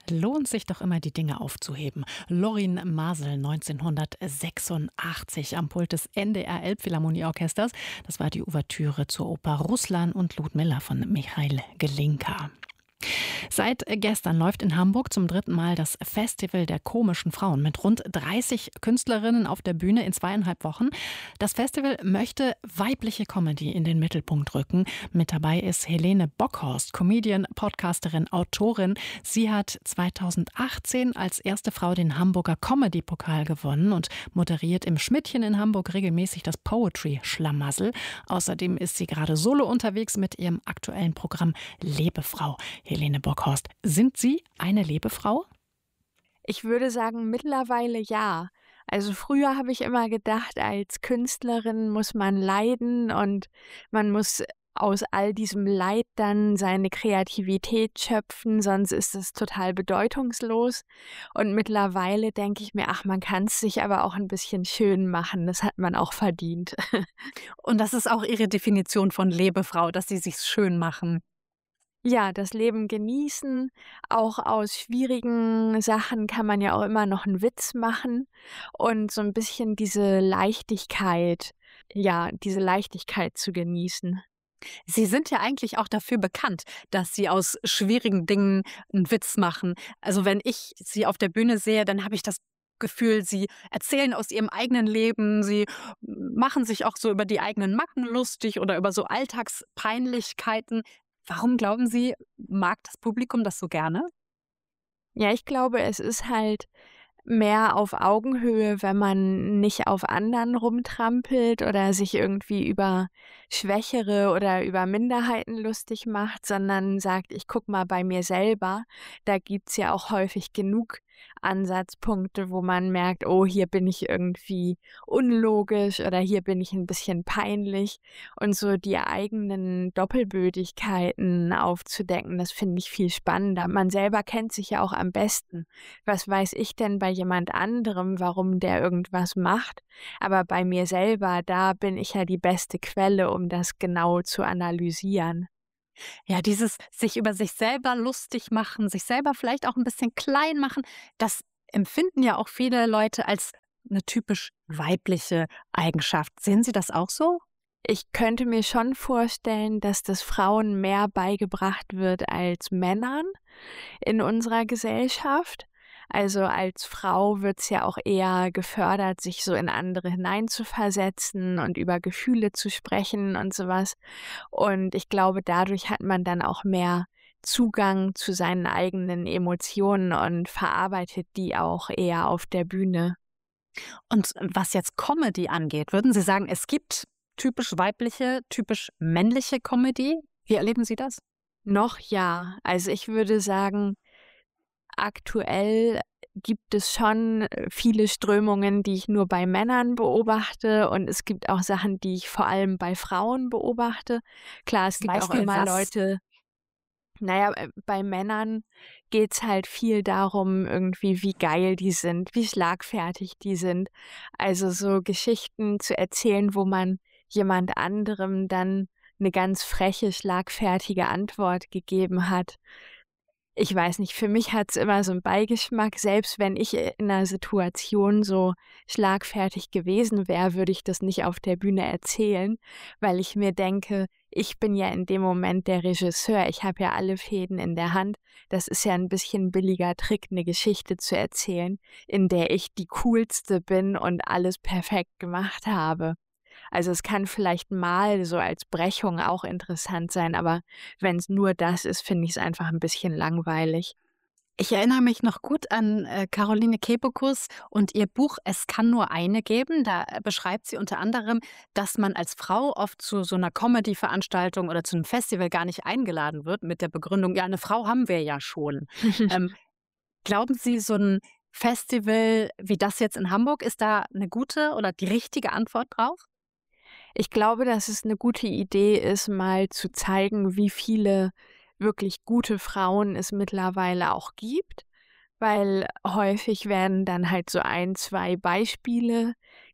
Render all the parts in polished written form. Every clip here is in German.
Lohnt sich doch immer, die Dinge aufzuheben. Lorin Maazel 1986 am Pult des NDR Elbphilharmonieorchesters. Das war die Ouvertüre zur Oper Ruslan und Ludmilla von Michail Glinka. Seit gestern läuft in Hamburg zum dritten Mal das Festival der komischen Frauen mit rund 30 Künstlerinnen auf der Bühne in 2,5 Wochen. Das Festival möchte weibliche Comedy in den Mittelpunkt rücken. Mit dabei ist Helene Bockhorst, Comedian, Podcasterin, Autorin. Sie hat 2018 als erste Frau den Hamburger Comedy-Pokal gewonnen und moderiert im Schmidtchen in Hamburg regelmäßig das Poetry-Schlamassel. Außerdem ist sie gerade solo unterwegs mit ihrem aktuellen Programm Lebefrau. Helene Bockhorst, sind Sie eine Lebefrau? Ich würde sagen, mittlerweile ja. Also früher habe ich immer gedacht, als Künstlerin muss man leiden und man muss aus all diesem Leid dann seine Kreativität schöpfen, sonst ist es total bedeutungslos. Und mittlerweile denke ich mir, ach, man kann es sich aber auch ein bisschen schön machen, das hat man auch verdient. Und das ist auch Ihre Definition von Lebefrau, dass Sie sich's schön machen. Ja, das Leben genießen. Auch aus schwierigen Sachen kann man ja auch immer noch einen Witz machen und so ein bisschen diese Leichtigkeit zu genießen. Sie sind ja eigentlich auch dafür bekannt, dass Sie aus schwierigen Dingen 'n Witz machen. Also, wenn ich Sie auf der Bühne sehe, dann habe ich das Gefühl, Sie erzählen aus Ihrem eigenen Leben, Sie machen sich auch so über die eigenen Macken lustig oder über so Alltagspeinlichkeiten. Warum glauben Sie, mag das Publikum das so gerne? Ja, ich glaube, es ist halt mehr auf Augenhöhe, wenn man nicht auf anderen rumtrampelt oder sich irgendwie über Schwächere oder über Minderheiten lustig macht, sondern sagt: „Ich gucke mal bei mir selber." Da gibt's ja auch häufig genug Ansatzpunkte, wo man merkt: „Oh, hier bin ich irgendwie unlogisch" oder „hier bin ich ein bisschen peinlich." Und so die eigenen Doppelbödigkeiten aufzudecken, das finde ich viel spannender. Man selber kennt sich ja auch am besten. Was weiß ich denn bei jemand anderem, warum der irgendwas macht? Aber bei mir selber, da bin ich ja die beste Quelle, um das genau zu analysieren. Ja, dieses sich über sich selber lustig machen, sich selber vielleicht auch ein bisschen klein machen, das empfinden ja auch viele Leute als eine typisch weibliche Eigenschaft. Sehen Sie das auch so? Ich könnte mir schon vorstellen, dass das Frauen mehr beigebracht wird als Männern in unserer Gesellschaft. Also als Frau wird's ja auch eher gefördert, sich so in andere hineinzuversetzen und über Gefühle zu sprechen und sowas. Und ich glaube, dadurch hat man dann auch mehr Zugang zu seinen eigenen Emotionen und verarbeitet die auch eher auf der Bühne. Und was jetzt Comedy angeht, würden Sie sagen, es gibt typisch weibliche, typisch männliche Comedy? Wie erleben Sie das? Noch ja. Also ich würde sagen, aktuell gibt es schon viele Strömungen, die ich nur bei Männern beobachte, und es gibt auch Sachen, die ich vor allem bei Frauen beobachte. Klar, es gibt auch Beispiel immer was? Leute. Bei Männern geht's halt viel darum, irgendwie, wie geil die sind, wie schlagfertig die sind. Also so Geschichten zu erzählen, wo man jemand anderem dann eine ganz freche, schlagfertige Antwort gegeben hat. Ich weiß nicht, für mich hat's immer so 'n Beigeschmack. Selbst wenn ich in 'ner Situation so schlagfertig gewesen wäre, würde ich das nicht auf der Bühne erzählen, weil ich mir denke, ich bin ja in dem Moment der Regisseur. Ich habe ja alle Fäden in der Hand. Das ist ja 'n bisschen billiger Trick, 'ne Geschichte zu erzählen, in der ich die Coolste bin und alles perfekt gemacht habe. Also, es kann vielleicht mal so als Brechung auch interessant sein, aber wenn es nur das ist, finde ich es einfach ein bisschen langweilig. Ich erinnere mich noch gut an Caroline Kebekus und ihr Buch „Es kann nur eine geben". Da beschreibt sie unter anderem, dass man als Frau oft zu so einer Comedy-Veranstaltung oder zu einem Festival gar nicht eingeladen wird mit der Begründung: „Ja, eine Frau haben wir ja schon." Ähm, glauben Sie, so ein Festival wie das jetzt in Hamburg, ist da eine gute oder die richtige Antwort drauf? Ich glaube, dass es eine gute Idee ist, mal zu zeigen, wie viele wirklich gute Frauen es mittlerweile auch gibt, weil häufig werden dann halt so ein 2 Beispiele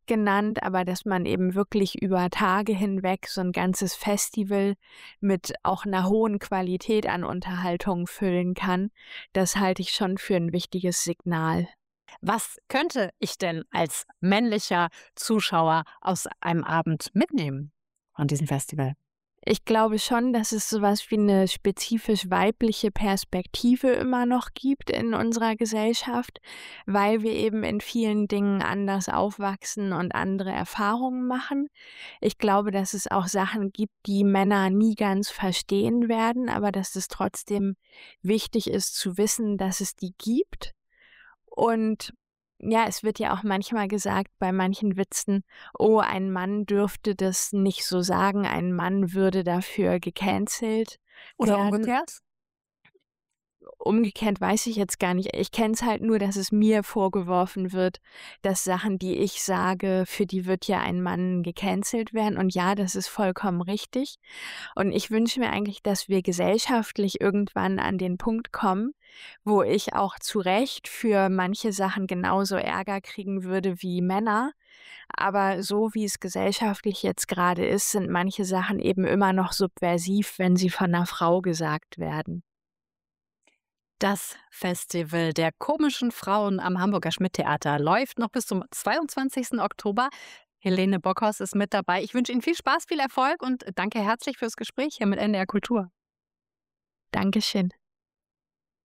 genannt, aber dass man eben wirklich über Tage hinweg so ein ganzes Festival mit auch einer hohen Qualität an Unterhaltung füllen kann, das halte ich schon für ein wichtiges Signal. Was könnte ich denn als männlicher Zuschauer aus einem Abend mitnehmen von diesem Festival? Ich glaube schon, dass es sowas wie eine spezifisch weibliche Perspektive immer noch gibt in unserer Gesellschaft, weil wir eben in vielen Dingen anders aufwachsen und andere Erfahrungen machen. Ich glaube, dass es auch Sachen gibt, die Männer nie ganz verstehen werden, aber dass es trotzdem wichtig ist zu wissen, dass es die gibt. Und ja, es wird ja auch manchmal gesagt bei manchen Witzen, oh, ein Mann dürfte das nicht so sagen, ein Mann würde dafür gecancelt Oder werden. umgekehrt? Umgekehrt weiß ich jetzt gar nicht. Ich kenne es halt nur, dass es mir vorgeworfen wird, dass Sachen, die ich sage, für die wird ja ein Mann gecancelt werden. Und ja, das ist vollkommen richtig. Und ich wünsche mir eigentlich, dass wir gesellschaftlich irgendwann an den Punkt kommen, wo ich auch zu Recht für manche Sachen genauso Ärger kriegen würde wie Männer. Aber so wie es gesellschaftlich jetzt gerade ist, sind manche Sachen eben immer noch subversiv, wenn sie von einer Frau gesagt werden. Das Festival der komischen Frauen am Hamburger Schmidt-Theater läuft noch bis zum 22. Oktober. Helene Bockhaus ist mit dabei. Ich wünsche Ihnen viel Spaß, viel Erfolg und danke herzlich fürs Gespräch hier mit NDR Kultur. Dankeschön.